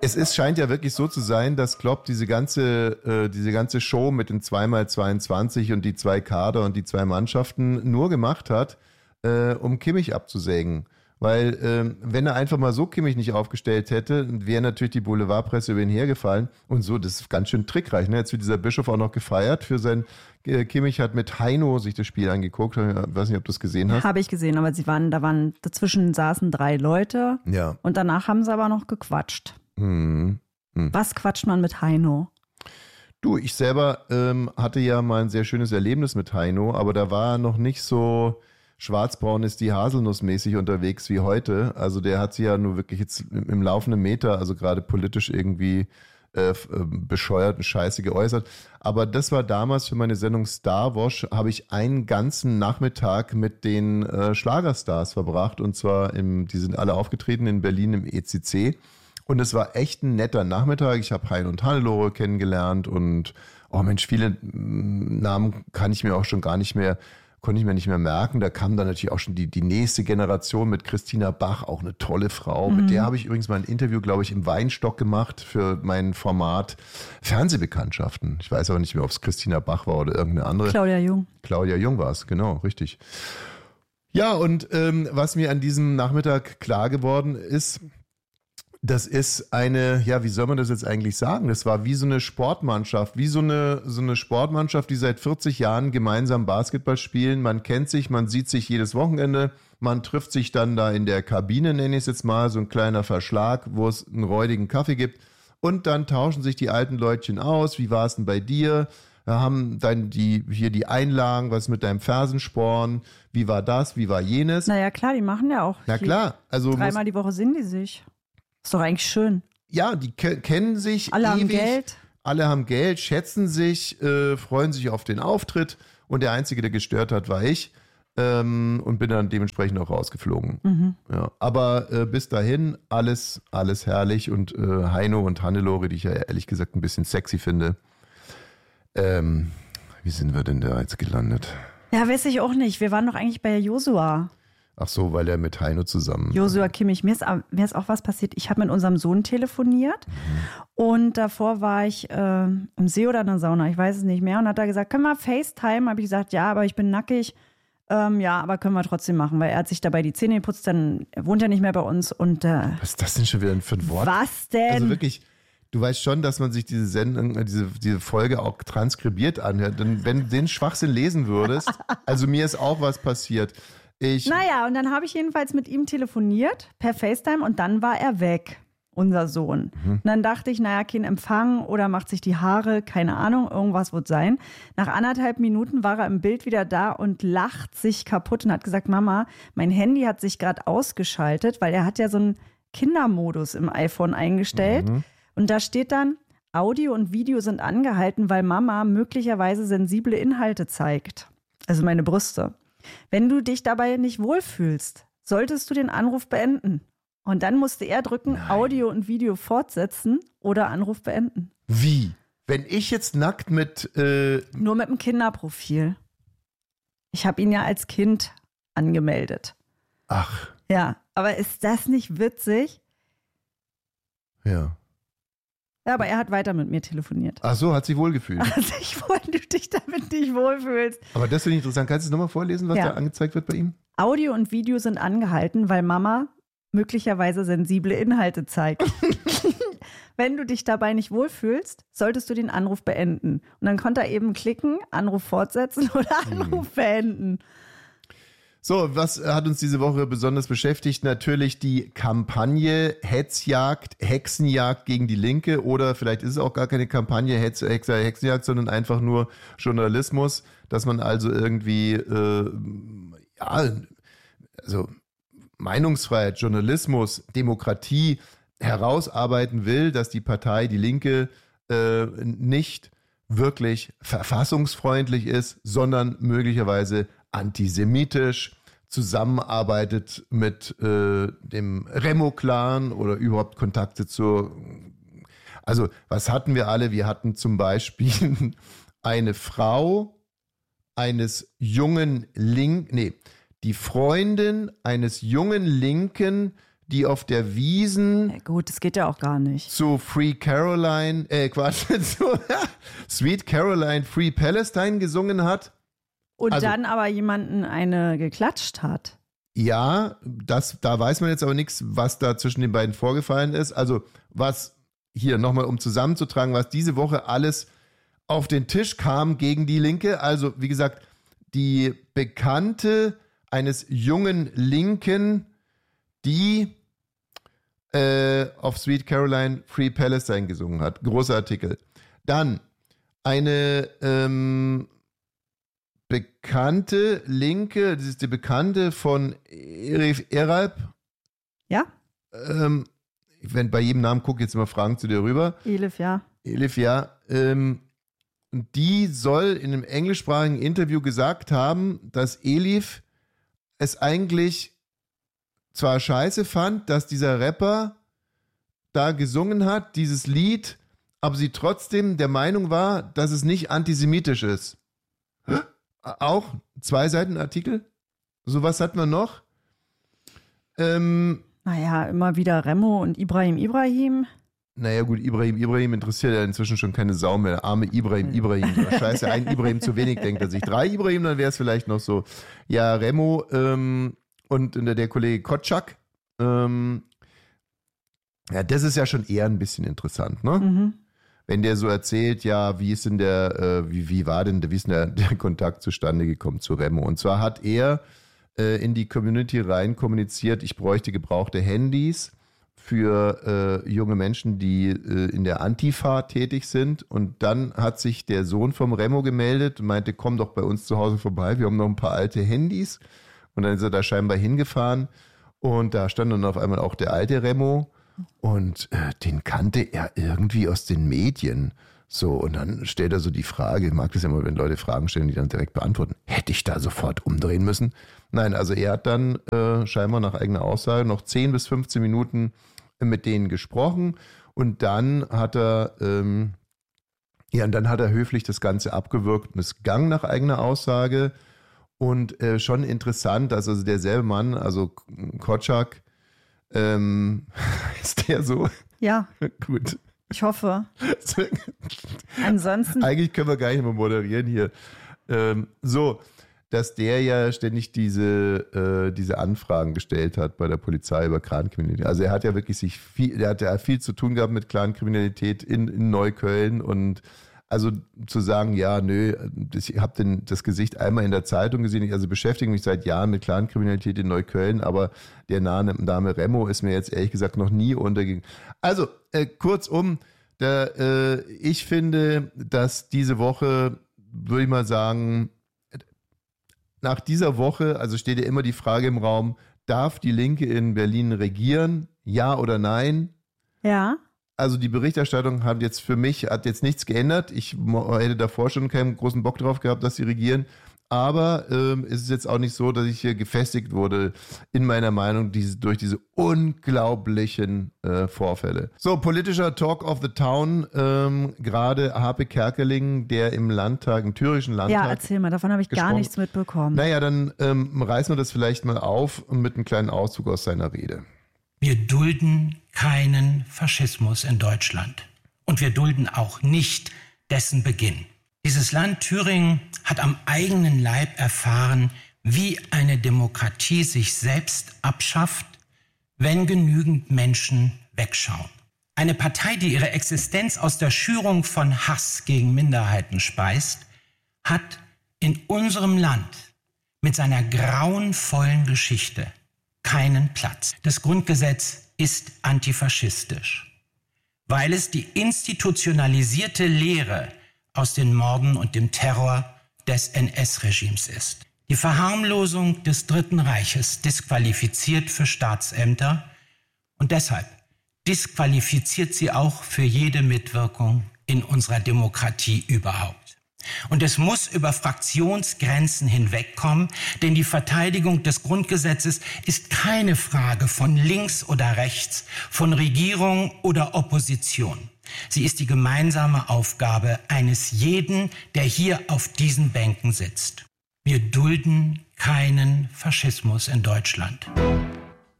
Scheint ja wirklich so zu sein, dass Klopp diese ganze Show mit den 2x22 und die 2 Kader und die 2 Mannschaften nur gemacht hat, um Kimmich abzusägen. Weil wenn er einfach mal so Kimmich nicht aufgestellt hätte, wäre natürlich die Boulevardpresse über ihn hergefallen. Und so, das ist ganz schön trickreich. Ne? Jetzt wird dieser Bischof auch noch gefeiert für sein... Kimmich hat mit Heino sich das Spiel angeguckt. Ich weiß nicht, ob du es gesehen hast. Habe ich gesehen, aber dazwischen saßen 3 Leute. Ja. Und danach haben sie aber noch gequatscht. Was quatscht man mit Heino? Du, ich selber hatte ja mal ein sehr schönes Erlebnis mit Heino, aber da war er noch nicht so schwarzbraun ist die Haselnussmäßig unterwegs wie heute. Also der hat sich ja nur wirklich jetzt im laufenden Meter, also gerade politisch irgendwie bescheuert und scheiße geäußert. Aber das war damals für meine Sendung Star Wash, habe ich einen ganzen Nachmittag mit den Schlagerstars verbracht. Und zwar, die sind alle aufgetreten in Berlin im ECC. Und es war echt ein netter Nachmittag. Ich habe Hein und Hannelore kennengelernt und oh Mensch, viele Namen konnte ich mir nicht mehr merken. Da kam dann natürlich auch schon die nächste Generation mit Christina Bach, auch eine tolle Frau. Mit der habe ich übrigens mal ein Interview, glaube ich, im Weinstock gemacht für mein Format Fernsehbekanntschaften. Ich weiß aber nicht mehr, ob es Christina Bach war oder irgendeine andere. Claudia Jung. Claudia Jung war es, genau, richtig. Ja, und was mir an diesem Nachmittag klar geworden ist, das ist eine, ja, wie soll man das jetzt eigentlich sagen? Das war wie so eine Sportmannschaft, wie so eine Sportmannschaft, die seit 40 Jahren gemeinsam Basketball spielen. Man kennt sich, man sieht sich jedes Wochenende, man trifft sich dann da in der Kabine, nenne ich es jetzt mal, so ein kleiner Verschlag, wo es einen räudigen Kaffee gibt. Und dann tauschen sich die alten Leutchen aus. Wie war es denn bei dir? Wir haben dann die Einlagen, was mit deinem Fersensporn, wie war das, wie war jenes? Naja, klar, die machen ja auch. Na klar. Also 3-mal die Woche sehen die sich. Ist doch eigentlich schön. Ja, die kennen sich alle ewig. Haben Geld. Alle haben Geld, schätzen sich, freuen sich auf den Auftritt. Und der Einzige, der gestört hat, war ich. Und bin dann dementsprechend auch rausgeflogen. Ja, aber bis dahin alles herrlich. Und Heino und Hannelore, die ich ja ehrlich gesagt ein bisschen sexy finde. Wie sind wir denn da jetzt gelandet? Ja, weiß ich auch nicht. Wir waren doch eigentlich bei Josua. Ach so, weil er mit Heino zusammen... Josua Kimmich, mir ist auch was passiert. Ich habe mit unserem Sohn telefoniert und davor war ich im See oder in der Sauna, ich weiß es nicht mehr. Und hat er gesagt, können wir FaceTime? Habe ich gesagt, ja, aber ich bin nackig. Ja, aber können wir trotzdem machen, weil er hat sich dabei die Zähne geputzt, er wohnt ja nicht mehr bei uns. Und was ist das denn schon wieder für ein Wort? Was denn? Also wirklich... Du weißt schon, dass man sich diese Sendung, diese Folge auch transkribiert anhört. Denn wenn du den Schwachsinn lesen würdest, also mir ist auch was passiert. Naja, und dann habe ich jedenfalls mit ihm telefoniert per FaceTime und dann war er weg, unser Sohn. Und dann dachte ich, naja, kein Empfang oder macht sich die Haare, keine Ahnung, irgendwas wird sein. Nach 1,5 Minuten war er im Bild wieder da und lacht sich kaputt und hat gesagt, Mama, mein Handy hat sich gerade ausgeschaltet, weil er hat ja so einen Kindermodus im iPhone eingestellt. Und da steht dann, Audio und Video sind angehalten, weil Mama möglicherweise sensible Inhalte zeigt. Also meine Brüste. Wenn du dich dabei nicht wohlfühlst, solltest du den Anruf beenden. Und dann musste er drücken, Nein. Audio und Video fortsetzen oder Anruf beenden. Wie? Wenn ich jetzt nackt mit... Nur mit einem Kinderprofil. Ich habe ihn ja als Kind angemeldet. Ach. Ja, aber ist das nicht witzig? Ja. Ja, aber er hat weiter mit mir telefoniert. Ach so, hat sich wohlgefühlt. Also wenn du dich damit nicht wohlfühlst. Aber das finde ich interessant. Kannst du es nochmal vorlesen, was da angezeigt wird bei ihm? Audio und Video sind angehalten, weil Mama möglicherweise sensible Inhalte zeigt. Wenn du dich dabei nicht wohlfühlst, solltest du den Anruf beenden. Und dann konnte er eben klicken, Anruf fortsetzen oder Anruf beenden. So, was hat uns diese Woche besonders beschäftigt? Natürlich die Kampagne Hetzjagd, Hexenjagd gegen die Linke oder vielleicht ist es auch gar keine Kampagne Hexenjagd, sondern einfach nur Journalismus, dass man also irgendwie, also Meinungsfreiheit, Journalismus, Demokratie herausarbeiten will, dass die Partei Die Linke nicht wirklich verfassungsfreundlich ist, sondern möglicherweise antisemitisch, zusammenarbeitet mit dem Remo-Clan oder überhaupt Kontakte zur... Also, was hatten wir alle? Wir hatten zum Beispiel eine Frau eines jungen die Freundin eines jungen Linken, die auf der Wiesn Ja, gut, das geht ja auch gar nicht. zu Free Caroline, zu Sweet Caroline Free Palestine gesungen hat. Und Also- dann aber jemanden eine geklatscht hat. Ja, da weiß man jetzt aber nichts, was da zwischen den beiden vorgefallen ist. Also was hier nochmal, um zusammenzutragen, was diese Woche alles auf den Tisch kam gegen die Linke. Also wie gesagt, die Bekannte eines jungen Linken, die auf Sweet Caroline Free Palestine gesungen hat. Großer Artikel. Dann eine bekannte Linke, das ist die Bekannte von Elif Eralp. Ja? Wenn bei jedem Namen gucke, jetzt immer Fragen zu dir rüber. Elif, ja. Elif, ja. Die soll in einem englischsprachigen Interview gesagt haben, dass Elif es eigentlich zwar scheiße fand, dass dieser Rapper da gesungen hat, dieses Lied, aber sie trotzdem der Meinung war, dass es nicht antisemitisch ist. Auch 2 Seiten Artikel. So was hatten wir noch. Naja, immer wieder Remo und Ibrahim. Naja gut, Ibrahim interessiert ja inzwischen schon keine Sau mehr. Arme Ibrahim. Scheiße, ein Ibrahim zu wenig, denkt er sich. 3 Ibrahim, dann wäre es vielleicht noch so. Ja, Remo und der Kollege Kotschak. Ja, das ist ja schon eher ein bisschen interessant, ne? Mhm. Wenn der so erzählt, ja, wie ist denn wie ist denn der Kontakt zustande gekommen zu Remo? Und zwar hat er in die Community rein kommuniziert, ich bräuchte gebrauchte Handys für junge Menschen, die in der Antifa tätig sind. Und dann hat sich der Sohn vom Remo gemeldet und meinte, komm doch bei uns zu Hause vorbei, wir haben noch ein paar alte Handys. Und dann ist er da scheinbar hingefahren und da stand dann auf einmal auch der alte Remo und den kannte er irgendwie aus den Medien. So, und dann stellt er so die Frage, ich mag das ja immer, wenn Leute Fragen stellen, die dann direkt beantworten, hätte ich da sofort umdrehen müssen? Nein, also er hat dann scheinbar nach eigener Aussage noch 10 bis 15 Minuten mit denen gesprochen und dann hat er höflich das Ganze abgewürgt und es gang nach eigener Aussage und schon interessant, dass also derselbe Mann, also Kotschak, ist der so? Ja. Gut. Ich hoffe. Ansonsten. Eigentlich können wir gar nicht mehr moderieren hier. So, dass der ja ständig diese Anfragen gestellt hat bei der Polizei über Clankriminalität. Also er hat ja wirklich er hat ja viel zu tun gehabt mit Clankriminalität in Neukölln und also zu sagen, ja, nö, ich habe das Gesicht einmal in der Zeitung gesehen, ich also beschäftige mich seit Jahren mit Clankriminalität in Neukölln, aber der Name Remo ist mir jetzt ehrlich gesagt noch nie untergegangen. Also, kurzum, ich finde, dass diese Woche, würde ich mal sagen, nach dieser Woche, also steht ja immer die Frage im Raum, darf die Linke in Berlin regieren? Ja oder nein? Ja. Also die Berichterstattung hat jetzt nichts geändert. Ich hätte davor schon keinen großen Bock drauf gehabt, dass sie regieren. Aber es ist jetzt auch nicht so, dass ich hier gefestigt wurde in meiner Meinung durch diese unglaublichen Vorfälle. So, politischer Talk of the Town. Gerade Harpe Kerkeling, der im thürischen Landtag. Ja, erzähl mal, davon habe ich gar nichts mitbekommen. Naja, dann reißen wir das vielleicht mal auf mit einem kleinen Auszug aus seiner Rede. Wir dulden keinen Faschismus in Deutschland. Und wir dulden auch nicht dessen Beginn. Dieses Land Thüringen hat am eigenen Leib erfahren, wie eine Demokratie sich selbst abschafft, wenn genügend Menschen wegschauen. Eine Partei, die ihre Existenz aus der Schürung von Hass gegen Minderheiten speist, hat in unserem Land mit seiner grauenvollen Geschichte keinen Platz. Das Grundgesetz ist antifaschistisch, weil es die institutionalisierte Lehre aus den Morden und dem Terror des NS-Regimes ist. Die Verharmlosung des Dritten Reiches disqualifiziert für Staatsämter und deshalb disqualifiziert sie auch für jede Mitwirkung in unserer Demokratie überhaupt. Und es muss über Fraktionsgrenzen hinwegkommen, denn die Verteidigung des Grundgesetzes ist keine Frage von links oder rechts, von Regierung oder Opposition. Sie ist die gemeinsame Aufgabe eines jeden, der hier auf diesen Bänken sitzt. Wir dulden keinen Faschismus in Deutschland.